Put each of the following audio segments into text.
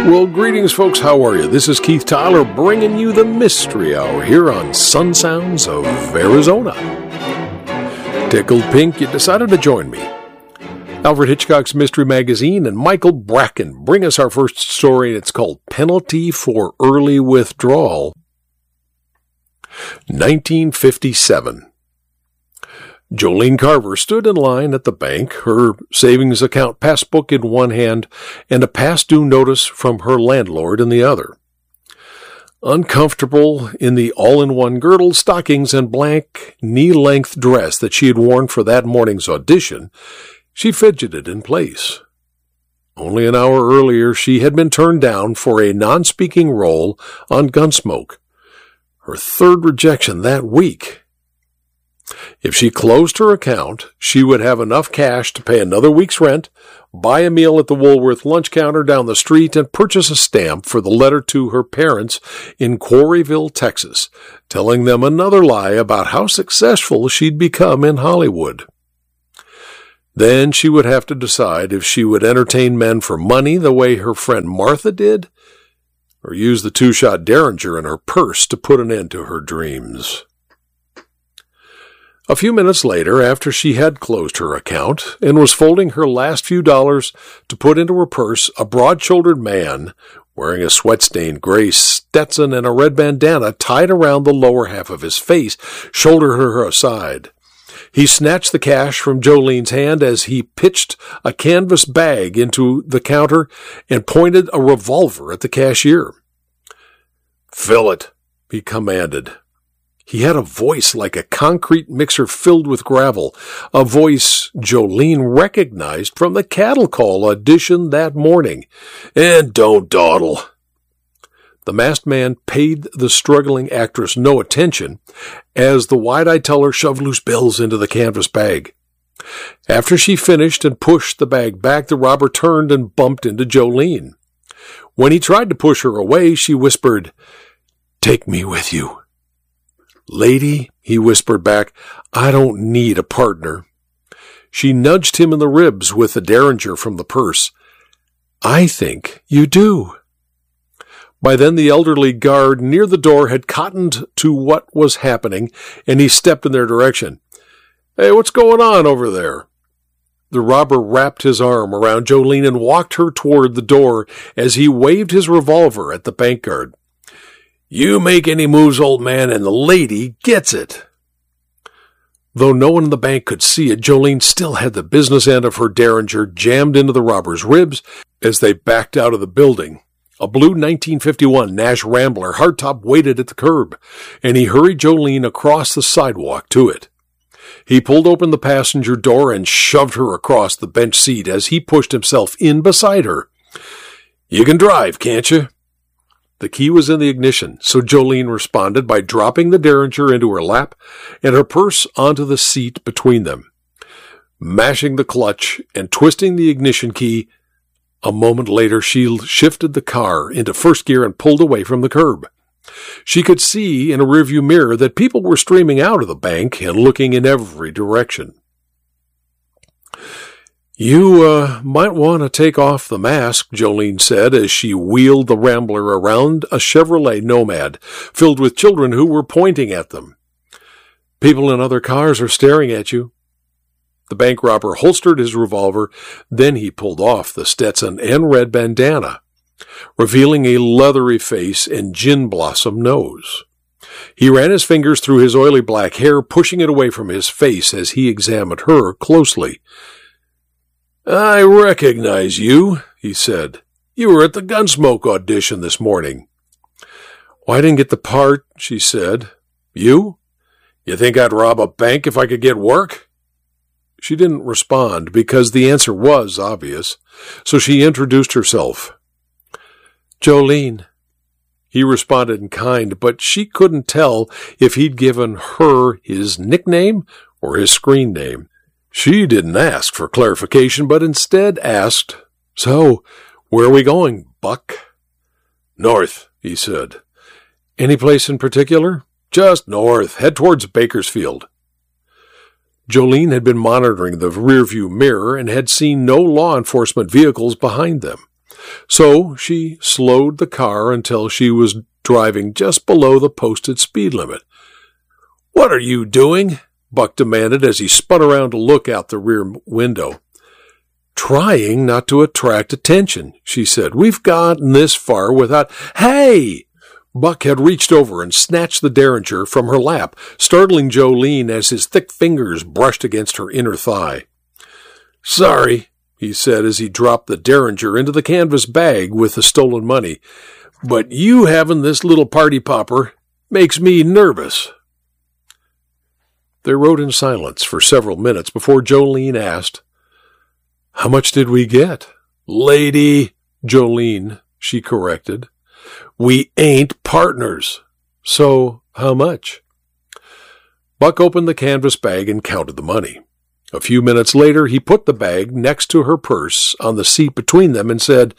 Well, greetings, folks. How are you? This is Keith Tyler bringing you the Mystery Hour here on Sun Sounds of Arizona. Tickled pink, you decided to join me. Alfred Hitchcock's Mystery Magazine and Michael Bracken bring us our first story, and it's called Penalty for Early Withdrawal. 1957. Jolene Carver stood in line at the bank, her savings account passbook in one hand and a past due notice from her landlord in the other. Uncomfortable in the all-in-one girdle, stockings, and blank knee-length dress that she had worn for that morning's audition, she fidgeted in place. Only an hour earlier, she had been turned down for a non-speaking role on Gunsmoke. Her third rejection that week. If she closed her account, she would have enough cash to pay another week's rent, buy a meal at the Woolworth lunch counter down the street, and purchase a stamp for the letter to her parents in Quarryville, Texas, telling them another lie about how successful she'd become in Hollywood. Then she would have to decide if she would entertain men for money the way her friend Martha did, or use the two-shot Derringer in her purse to put an end to her dreams. A few minutes later, after she had closed her account and was folding her last few dollars to put into her purse, a broad-shouldered man, wearing a sweat-stained gray Stetson and a red bandana tied around the lower half of his face, shouldered her aside. He snatched the cash from Jolene's hand as he pitched a canvas bag into the counter and pointed a revolver at the cashier. "Fill it," he commanded. He had a voice like a concrete mixer filled with gravel, a voice Jolene recognized from the cattle call audition that morning. "And don't dawdle." The masked man paid the struggling actress no attention as the wide-eyed teller shoved loose bills into the canvas bag. After she finished and pushed the bag back, the robber turned and bumped into Jolene. When he tried to push her away, she whispered, "Take me with you." "Lady," he whispered back, "I don't need a partner." She nudged him in the ribs with the Derringer from the purse. "I think you do." By then the elderly guard near the door had cottoned to what was happening, and he stepped in their direction. "Hey, what's going on over there?" The robber wrapped his arm around Jolene and walked her toward the door as he waved his revolver at the bank guard. "You make any moves, old man, and the lady gets it." Though no one in the bank could see it, Jolene still had the business end of her Derringer jammed into the robber's ribs as they backed out of the building. A blue 1951 Nash Rambler hardtop waited at the curb, and he hurried Jolene across the sidewalk to it. He pulled open the passenger door and shoved her across the bench seat as he pushed himself in beside her. "You can drive, can't you?" The key was in the ignition, so Jolene responded by dropping the Derringer into her lap and her purse onto the seat between them. Mashing the clutch and twisting the ignition key, a moment later she shifted the car into first gear and pulled away from the curb. She could see in a rearview mirror that people were streaming out of the bank and looking in every direction. "You might want to take off the mask," Jolene said as she wheeled the Rambler around a Chevrolet Nomad filled with children who were pointing at them. "People in other cars are staring at you." The bank robber holstered his revolver, then he pulled off the Stetson and red bandana, revealing a leathery face and gin blossom nose. He ran his fingers through his oily black hair, pushing it away from his face as he examined her closely. "I recognize you," he said. "You were at the Gunsmoke audition this morning." "Well, I didn't get the part," she said. "You? You think I'd rob a bank if I could get work?" She didn't respond because the answer was obvious, so she introduced herself. "Jolene." He responded in kind, but she couldn't tell if he'd given her his nickname or his screen name. She didn't ask for clarification, but instead asked, "So, where are we going, Buck?" "North," he said. "Any place in particular?" "Just north. Head towards Bakersfield." Jolene had been monitoring the rearview mirror and had seen no law enforcement vehicles behind them. So she slowed the car until she was driving just below the posted speed limit. "What are you doing?" Buck demanded as he spun around to look out the rear window. "Trying not to attract attention," she said. "We've gotten this far without—" "Hey!" Buck had reached over and snatched the Derringer from her lap, startling Jolene as his thick fingers brushed against her inner thigh. "Sorry," he said as he dropped the Derringer into the canvas bag with the stolen money, "but you having this little party popper makes me nervous." They rode in silence for several minutes before Jolene asked, "How much did we get?" "Lady, Jolene," she corrected. "We ain't partners." "So, how much?" Buck opened the canvas bag and counted the money. A few minutes later, he put the bag next to her purse on the seat between them and said,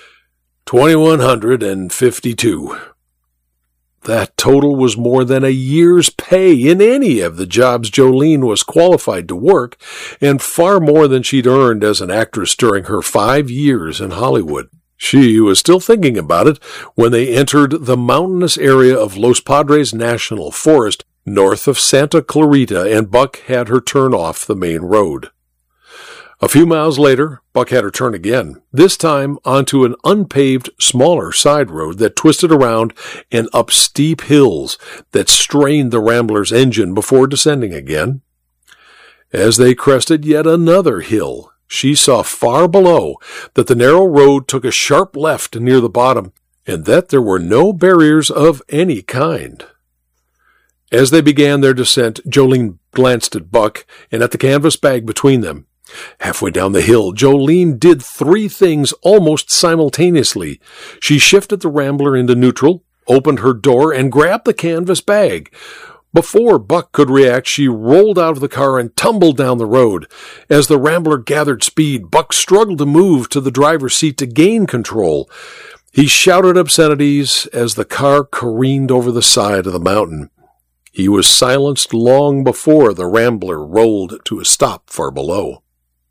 $2,152. That total was more than a year's pay in any of the jobs Jolene was qualified to work, and far more than she'd earned as an actress during her 5 years in Hollywood. She was still thinking about it when they entered the mountainous area of Los Padres National Forest north of Santa Clarita, and Buck had her turn off the main road. A few miles later, Buck had her turn again, this time onto an unpaved, smaller side road that twisted around and up steep hills that strained the Rambler's engine before descending again. As they crested yet another hill, she saw far below that the narrow road took a sharp left near the bottom, and that there were no barriers of any kind. As they began their descent, Jolene glanced at Buck and at the canvas bag between them. Halfway down the hill, Jolene did 3 things almost simultaneously. She shifted the Rambler into neutral, opened her door, and grabbed the canvas bag. Before Buck could react, she rolled out of the car and tumbled down the road. As the Rambler gathered speed, Buck struggled to move to the driver's seat to gain control. He shouted obscenities as the car careened over the side of the mountain. He was silenced long before the Rambler rolled to a stop far below.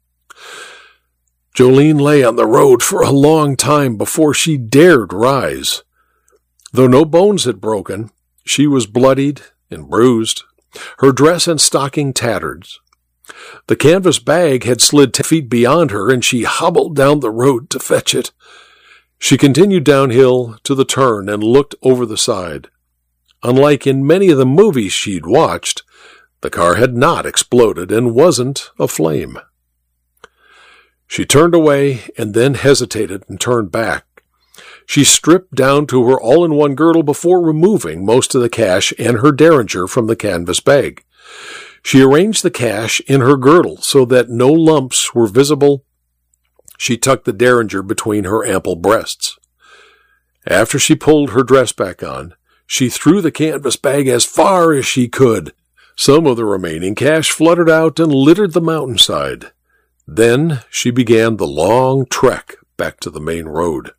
Jolene lay on the road for a long time before she dared rise. Though no bones had broken, she was bloodied and bruised, her dress and stocking tattered. The canvas bag had slid 10 feet beyond her, and she hobbled down the road to fetch it. She continued downhill to the turn and looked over the side. Unlike in many of the movies she'd watched, the car had not exploded and wasn't aflame. She turned away and then hesitated and turned back. She stripped down to her all-in-one girdle before removing most of the cash and her Derringer from the canvas bag. She arranged the cash in her girdle so that no lumps were visible. She tucked the Derringer between her ample breasts. After she pulled her dress back on, she threw the canvas bag as far as she could. Some of the remaining cash fluttered out and littered the mountainside. Then she began the long trek back to the main road.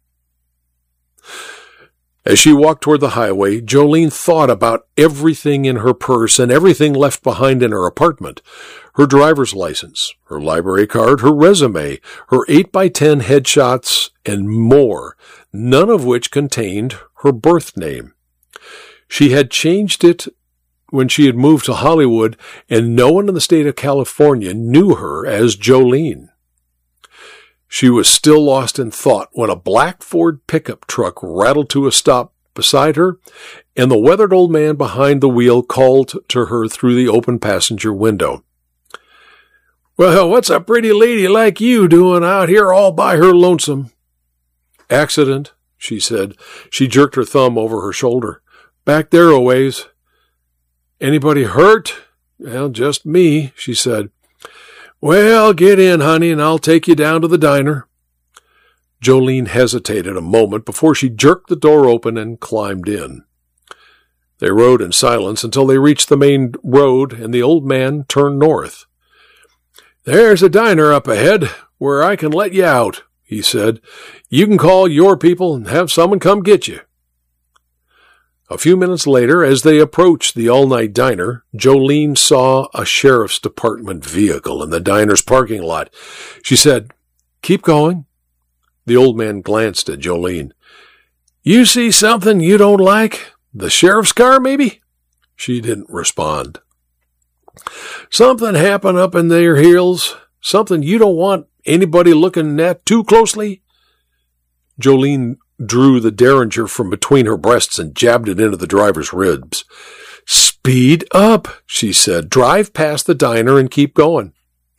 As she walked toward the highway, Jolene thought about everything in her purse and everything left behind in her apartment. Her driver's license, her library card, her resume, her 8x10 headshots, and more, none of which contained her birth name. She had changed it when she had moved to Hollywood, and no one in the state of California knew her as Jolene. She was still lost in thought when a black Ford pickup truck rattled to a stop beside her, and the weathered old man behind the wheel called to her through the open passenger window. "Well, what's a pretty lady like you doing out here all by her lonesome?" "Accident," she said. She jerked her thumb over her shoulder. "Back there a ways." "Anybody hurt?" "Well, just me," she said. "Well, get in, honey, and I'll take you down to the diner." Jolene hesitated a moment before she jerked the door open and climbed in. They rode in silence until they reached the main road, and the old man turned north. "There's a diner up ahead where I can let you out," he said. "You can call your people and have someone come get you." A few minutes later, as they approached the all-night diner, Jolene saw a sheriff's department vehicle in the diner's parking lot. She said, "Keep going." The old man glanced at Jolene. You see something you don't like? The sheriff's car, maybe? She didn't respond. Something happened up in their hills? Something you don't want anybody looking at too closely? Jolene drew the Derringer from between her breasts and jabbed it into the driver's ribs. Speed up, she said. Drive past the diner and keep going.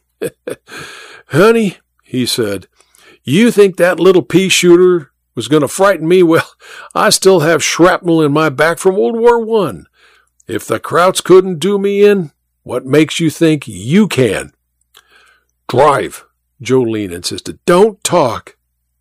Honey, he said, you think that little pea shooter was going to frighten me? Well, I still have shrapnel in my back from World War I. If the Krauts couldn't do me in, what makes you think you can? Drive, Jolene insisted. Don't talk.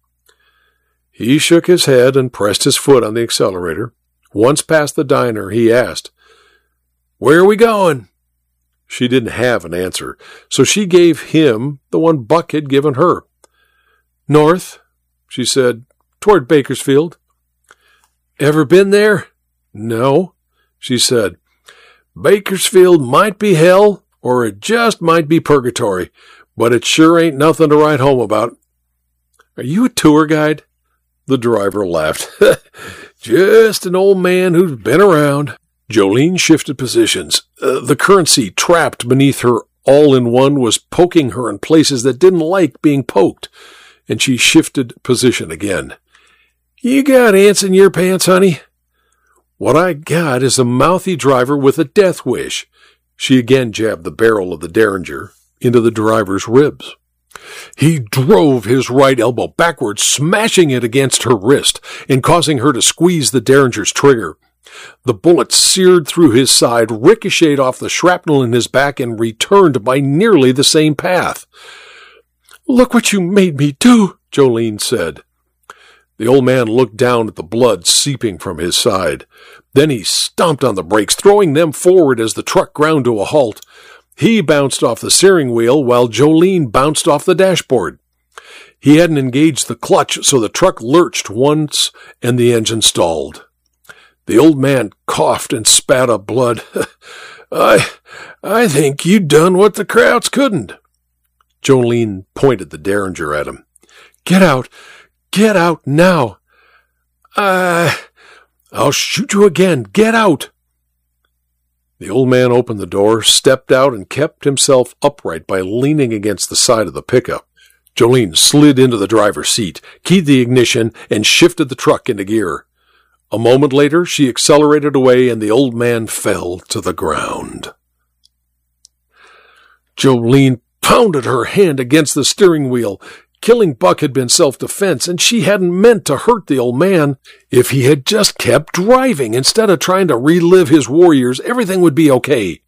He shook his head and pressed his foot on the accelerator. Once past the diner, he asked, Where are we going? She didn't have an answer, so she gave him the one Buck had given her. North, she said, toward Bakersfield. Ever been there? No, she said. Bakersfield might be hell, or it just might be purgatory, but it sure ain't nothing to write home about. Are you a tour guide? The driver laughed. Just an old man who's been around. Jolene shifted positions. The currency trapped beneath her all-in-one was poking her in places that didn't like being poked, and she shifted position again. You got ants in your pants, honey? What I got is a mouthy driver with a death wish. She again jabbed the barrel of the Derringer into the driver's ribs. He drove his right elbow backwards, smashing it against her wrist and causing her to squeeze the Derringer's trigger. The bullet seared through his side, ricocheted off the shrapnel in his back, and returned by nearly the same path. Look what you made me do, Jolene said. The old man looked down at the blood seeping from his side. Then he stomped on the brakes, throwing them forward as the truck ground to a halt. He bounced off the steering wheel while Jolene bounced off the dashboard. He hadn't engaged the clutch, so the truck lurched once and the engine stalled. The old man coughed and spat up blood. I think you done what the Krauts couldn't. Jolene pointed the Derringer at him. Get out! Get out now! I'll shoot you again. Get out! The old man opened the door, stepped out, and kept himself upright by leaning against the side of the pickup. Jolene slid into the driver's seat, keyed the ignition, and shifted the truck into gear. A moment later, she accelerated away, and the old man fell to the ground. Jolene pounded her hand against the steering wheel. Killing Buck had been self-defense, and she hadn't meant to hurt the old man. If he had just kept driving instead of trying to relive his warriors, everything would be okay.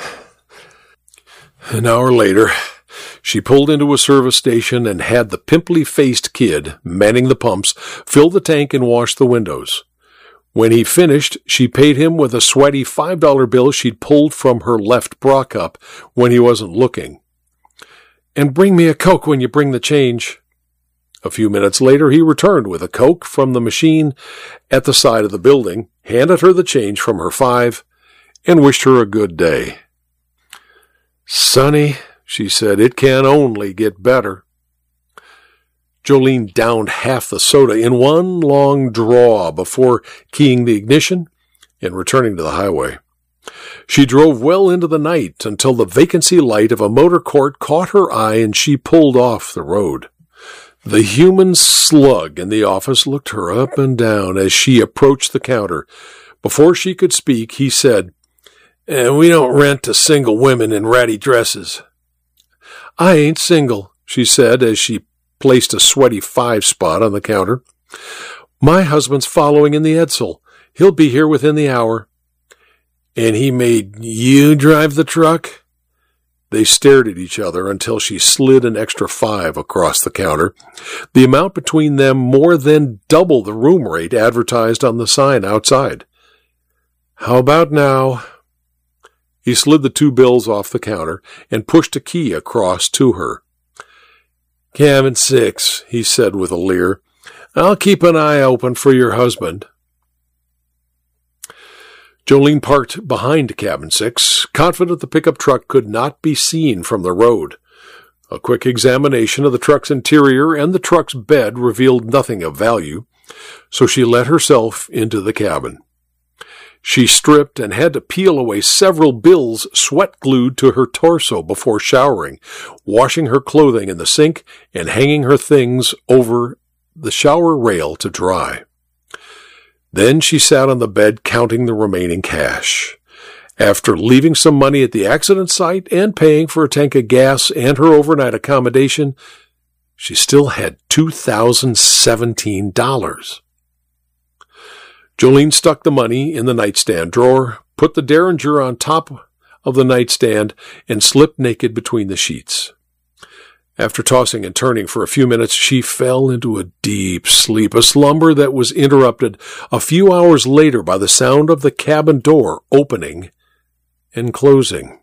An hour later, she pulled into a service station and had the pimply-faced kid, manning the pumps, fill the tank and wash the windows. When he finished, she paid him with a sweaty $5 bill she'd pulled from her left bra cup when he wasn't looking. And bring me a Coke when you bring the change. A few minutes later, he returned with a Coke from the machine at the side of the building, handed her the change from her $5, and wished her a good day. Sonny, she said, it can only get better. Jolene downed half the soda in one long draw before keying the ignition and returning to the highway. She drove well into the night until the vacancy light of a motor court caught her eye and she pulled off the road. The human slug in the office looked her up and down as she approached the counter. Before she could speak, he said, We don't rent to single women in ratty dresses. I ain't single, she said as she placed a sweaty $5 spot on the counter. My husband's following in the Edsel. He'll be here within the hour. And he made you drive the truck? They stared at each other until she slid an extra $5 across the counter, the amount between them more than double the room rate advertised on the sign outside. How about now? He slid the 2 bills off the counter and pushed a key across to her. Cabin 6, he said with a leer. I'll keep an eye open for your husband. Jolene parked behind cabin 6, confident the pickup truck could not be seen from the road. A quick examination of the truck's interior and the truck's bed revealed nothing of value, so she let herself into the cabin. She stripped and had to peel away several bills sweat-glued to her torso before showering, washing her clothing in the sink and hanging her things over the shower rail to dry. Then she sat on the bed counting the remaining cash. After leaving some money at the accident site and paying for a tank of gas and her overnight accommodation, she still had $2,017. Jolene stuck the money in the nightstand drawer, put the Derringer on top of the nightstand, and slipped naked between the sheets. After tossing and turning for a few minutes, she fell into a deep sleep, a slumber that was interrupted a few hours later by the sound of the cabin door opening and closing.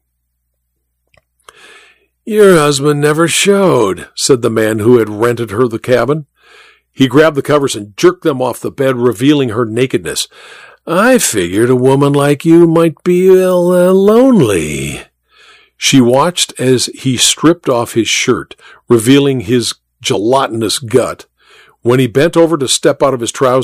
"Your husband never showed," said the man who had rented her the cabin. He grabbed the covers and jerked them off the bed, revealing her nakedness. "I figured a woman like you might be lonely." She watched as he stripped off his shirt, revealing his gelatinous gut. When he bent over to step out of his trousers,